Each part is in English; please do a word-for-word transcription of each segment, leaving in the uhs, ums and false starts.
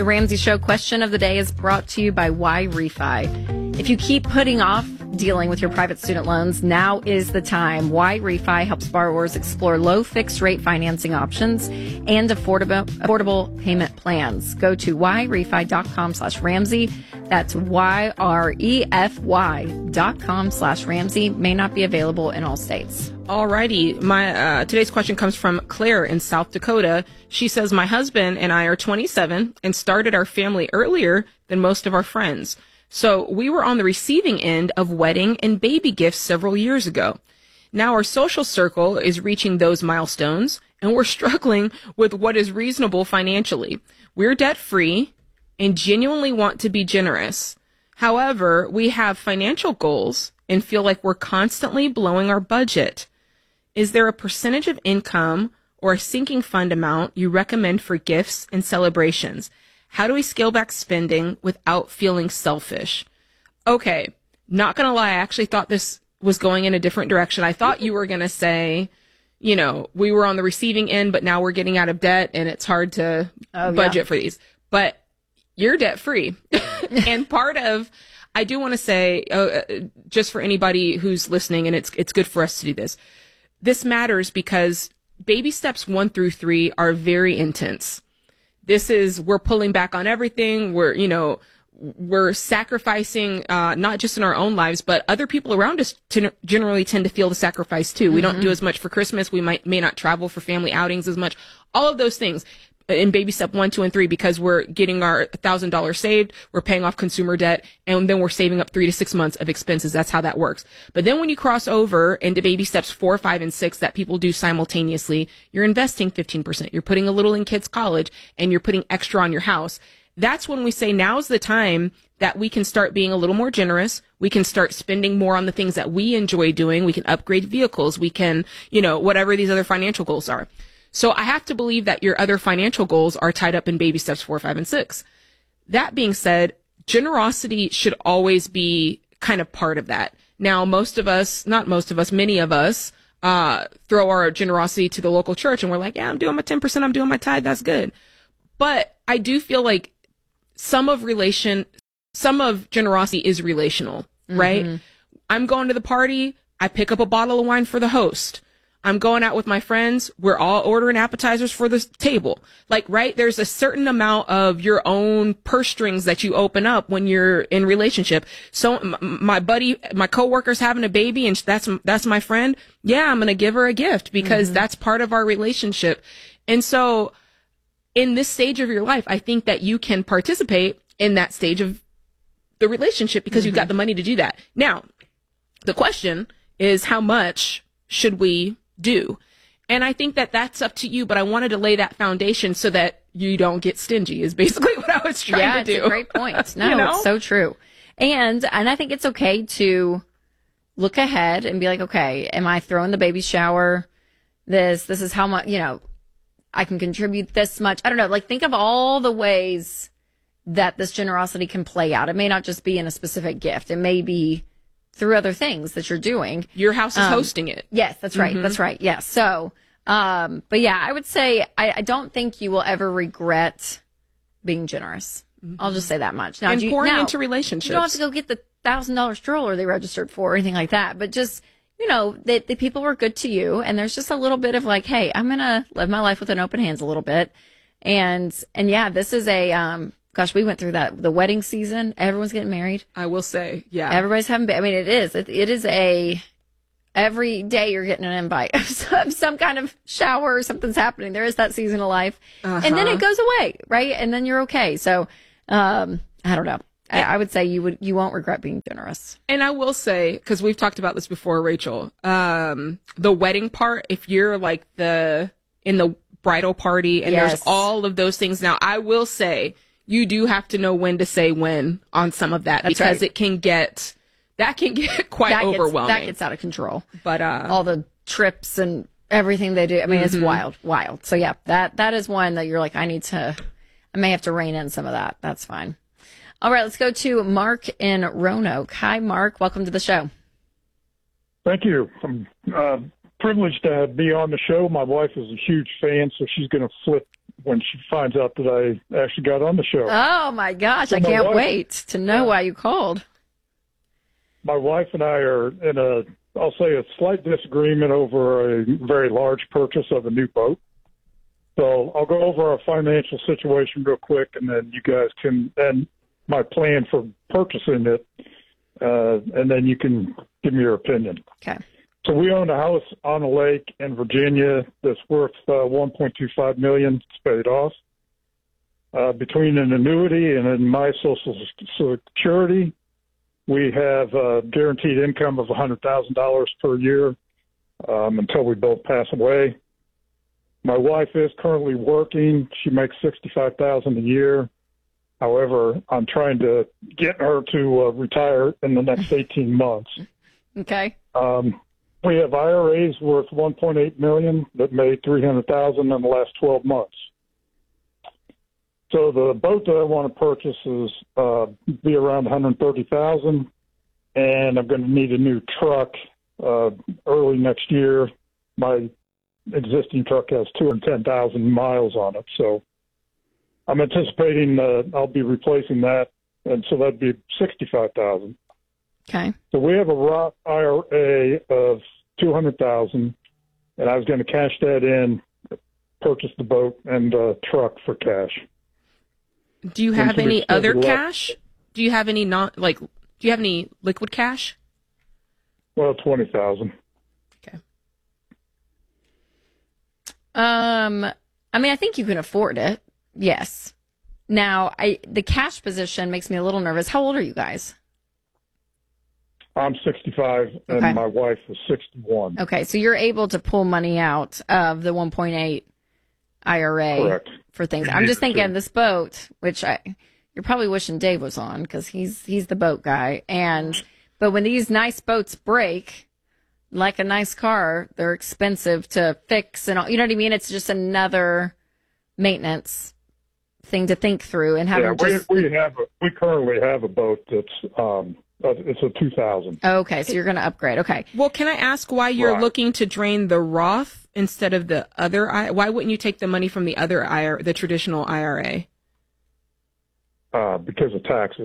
The Ramsey Show question of the day is brought to you by YRefi. If you keep putting off dealing with your private student loans, now is the time. YRefi helps borrowers explore low fixed rate financing options and affordable affordable payment plans. Go to yrefi.com slash Ramsey. That's Y-R-E-F-Y dot com slash Ramsey. May not be available in all states. Alrighty. My, uh, today's question comes from Claire in South Dakota. She says, my husband and I are twenty-seven and started our family earlier than most of our friends. So we were on the receiving end of wedding and baby gifts several years ago. Now our social circle is reaching those milestones and we're struggling with what is reasonable financially. We're debt free and genuinely want to be generous. However, we have financial goals and feel like we're constantly blowing our budget. Is there a percentage of income or a sinking fund amount you recommend for gifts and celebrations? How do we scale back spending without feeling selfish? Okay, not gonna lie, I actually thought this was going in a different direction. I thought you were gonna say, you know, we were on the receiving end, but now we're getting out of debt and it's hard to oh, budget yeah. for these. But you're debt free. And part of, I do want to say, uh, just for anybody who's listening, and it's it's good for us to do this, this matters because baby steps one through three are very intense. This is, we're pulling back on everything. We're, you know, we're sacrificing, uh, not just in our own lives, but other people around us t- generally tend to feel the sacrifice too. Mm-hmm. We don't do as much for Christmas. We might, may not travel for family outings as much. All of those things in baby step one, two, and three, because we're getting our thousand dollars saved, we're paying off consumer debt, and then we're saving up three to six months of expenses. That's how that works. But then when you cross over into baby steps four, five, and six that people do simultaneously, you're investing fifteen percent. You're putting a little in kids' college, and you're putting extra on your house. That's when we say now's the time that we can start being a little more generous. We can start spending more on the things that we enjoy doing. We can upgrade vehicles. We can, you know, whatever these other financial goals are. So I have to believe that your other financial goals are tied up in baby steps four, five, and six. That being said, generosity should always be kind of part of that. Now, most of us, not most of us, many of us, uh, throw our generosity to the local church and we're like, yeah, I'm doing my ten percent. I'm doing my tithe. That's good. But I do feel like some of relation, some of generosity is relational, right? Mm-hmm. I'm going to the party. I pick up a bottle of wine for the host. I'm going out with my friends. We're all ordering appetizers for the table. Like, right? There's a certain amount of your own purse strings that you open up when you're in relationship. So m- my buddy, my coworker's having a baby and that's, that's my friend. Yeah, I'm going to give her a gift because mm-hmm. that's part of our relationship. And so in this stage of your life, I think that you can participate in that stage of the relationship because mm-hmm. you've got the money to do that. Now, the question is how much should we do? And I think that that's up to you, but I wanted to lay that foundation so that you don't get stingy is basically what I was trying yeah, to do. Yeah, it's a great point. No, you know? It's so true. And, and I think it's okay to look ahead and be like, okay, am I throwing the baby shower? This, this is how much, you know, I can contribute this much. I don't know. Like, think of all the ways that this generosity can play out. It may not just be in a specific gift. It may be through other things that you're doing. Your house is um, hosting it. Yes, that's right. Mm-hmm. That's right. Yes. So, um, but yeah, I would say I, I don't think you will ever regret being generous. Mm-hmm. I'll just say that much. Now, and you, pouring now, into relationships. You don't have to go get the thousand dollar stroller they registered for or anything like that. But just, you know, the, the people were good to you, and there's just a little bit of like, hey, I'm gonna live my life with an open hands a little bit, and and yeah, this is a um. Gosh, we went through that. The wedding season, everyone's getting married. I will say, yeah. Everybody's having, ba- I mean, it is. It, it is a, every day you're getting an invite of some, some kind of shower or something's happening. There is that season of life. Uh-huh. And then it goes away, right? And then you're okay. So, um, I don't know. I, I would say you would, you won't regret being generous. And I will say, because we've talked about this before, Rachel, um, the wedding part, if you're like the, in the bridal party and yes. there's all of those things. Now, I will say, you do have to know when to say when on some of that. That's because right. it can get, that can get quite that overwhelming. Gets, that gets out of control. But, uh, all the trips and everything they do. I mean, mm-hmm. it's wild, wild. So yeah, that, that is one that you're like, I need to, I may have to rein in some of that. That's fine. All right, let's go to Mark in Roanoke. Hi, Mark. Welcome to the show. Thank you. I'm uh, privileged to be on the show. My wife is a huge fan, so she's going to flip when she finds out that I actually got on the show. Oh my gosh, So I my can't wife- wait to know Yeah. why you called. My wife and I are in a, I'll say, a slight disagreement over a very large purchase of a new boat. So I'll go over our financial situation real quick, and then you guys can, and my plan for purchasing it, uh, and then you can give me your opinion. Okay. So we own a house on a lake in Virginia that's worth uh, one point two five million dollars. It's paid off. Uh, between an annuity and in my Social Security, we have a guaranteed income of one hundred thousand dollars per year um, until we both pass away. My wife is currently working. She makes sixty-five thousand dollars a year. However, I'm trying to get her to uh, retire in the next eighteen months. Okay. Um, we have I R As worth one point eight million dollars that made three hundred thousand dollars in the last twelve months. So the boat that I want to purchase is uh, be around one hundred thirty thousand dollars, and I'm going to need a new truck uh, early next year. My existing truck has two hundred ten thousand miles on it, so I'm anticipating uh, I'll be replacing that, and so that'd be sixty-five thousand dollars. Okay. So we have a Roth I R A of two hundred thousand dollars, and I was going to cash that in, purchase the boat and uh, truck for cash. Do you have to any be other scheduled up. cash? Do you have any not like? Do you have any liquid cash? Well, twenty thousand. Okay. Um, I mean, I think you can afford it. Yes. Now, I the cash position makes me a little nervous. How old are you guys? I'm sixty-five, and Okay. my wife is sixty-one. Okay, so you're able to pull money out of the one point eight I R A Correct. for things. I'm just thinking this boat, which I you're probably wishing Dave was on because he's he's the boat guy. And but when these nice boats break, like a nice car, they're expensive to fix and all. You know what I mean? It's just another maintenance thing to think through and having Yeah, just. we we have a, we currently have a boat that's um uh, it's a two thousand. Okay, so you're going to upgrade. Okay. Well, can I ask why you're Right. looking to drain the Roth instead of the other? I- why wouldn't you take the money from the other I R, the traditional I R A? Uh, because of taxes.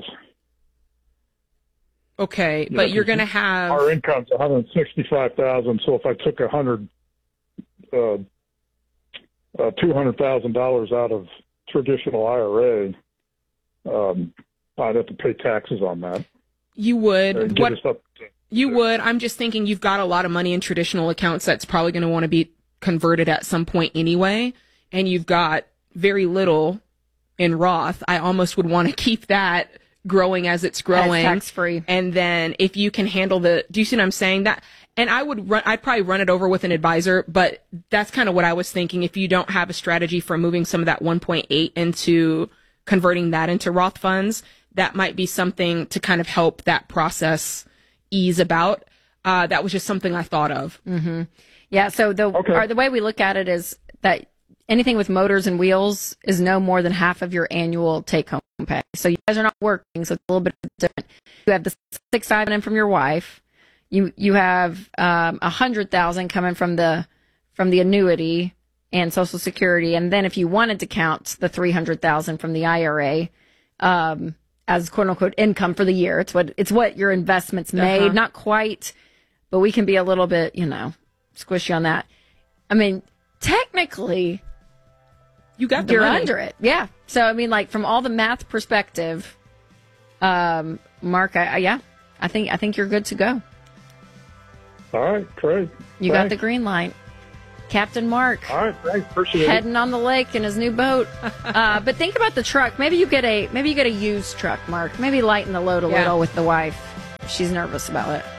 Okay, Yeah, but you're because going to have. Our income's one hundred sixty-five thousand. So if I took a hundred, uh, uh, two hundred thousand dollars out of traditional I R A, um, I'd have to pay taxes on that. You and would. get What us up to- you would. I'm just thinking you've got a lot of money in traditional accounts that's probably going to want to be converted at some point anyway, and you've got very little in Roth. I almost would want to keep that growing as it's growing, tax free. and then if you can handle the, do you see what I'm saying? That, and I would run, I'd probably run it over with an advisor, but that's kind of what I was thinking. If you don't have a strategy for moving some of that one point eight into converting that into Roth funds, that might be something to kind of help that process ease about. Uh, that was just something I thought of. Mm-hmm. Yeah. So the Okay. or the way we look at it is that anything with motors and wheels is no more than half of your annual take home pay. So you guys are not working, so it's a little bit different. You have the six five in from your wife. You you have um, a hundred thousand coming from the from the annuity and Social Security, and then if you wanted to count the three hundred thousand from the I R A. Um, as quote unquote income for the year. It's what it's what your investments made. Uh-huh. Not quite, but we can be a little bit, you know, squishy on that. I mean, technically You got the you're money. under it. Yeah. So I mean, like from all the math perspective, um, Mark, I, I yeah, I think I think you're good to go. All right, great. You got Thanks. the green light. Captain Mark. All right, thanks. Appreciate it. Heading on the lake in his new boat. Uh, but think about the truck. Maybe you get a maybe you get a used truck, Mark. Maybe lighten the load a Yeah. little with the wife. She's nervous about it.